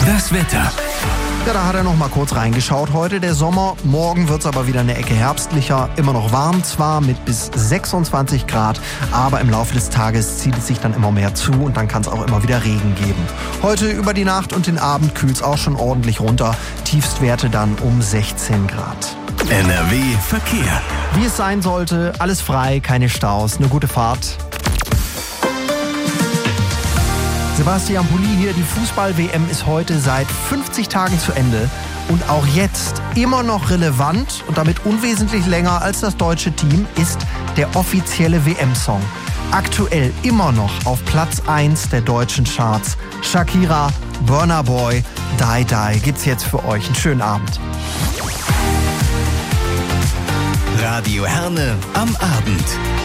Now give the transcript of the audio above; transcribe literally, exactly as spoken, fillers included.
Das Wetter. Ja, da hat er noch mal kurz reingeschaut heute. Der Sommer, morgen wird es aber wieder eine Ecke herbstlicher. Immer noch warm zwar mit bis sechsundzwanzig Grad, aber im Laufe des Tages zieht es sich dann immer mehr zu und dann kann es auch immer wieder Regen geben. Heute über die Nacht und den Abend kühlt es auch schon ordentlich runter. Tiefstwerte dann um sechzehn Grad. N R W Verkehr. Wie es sein sollte, alles frei, keine Staus, eine gute Fahrt. Sebastian Pulli hier, die Fußball-W M ist heute seit fünfzig Tagen zu Ende und auch jetzt immer noch relevant und damit unwesentlich länger als das deutsche Team ist der offizielle W M-Song. Aktuell immer noch auf Platz eins der deutschen Charts. Shakira, Burna Boy, Die Die gibt's jetzt für euch. Einen schönen Abend. Radio Herne am Abend.